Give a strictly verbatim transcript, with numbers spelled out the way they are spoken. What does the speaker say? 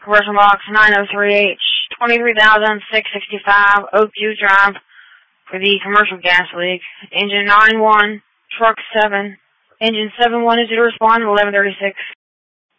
Commercial box nine oh three H, twenty-three thousand six hundred sixty-five, Oakview Drive, for the commercial gas leak. Engine nine one, truck seven. Engine seven one is to respond at eleven thirty-six.